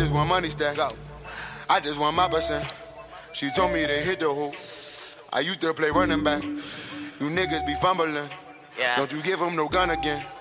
just want money stack. Go. I just want my percent. She told me to hit the hoop. I used to play running back. You niggas be fumbling. Yeah. Don't you give him no gun again.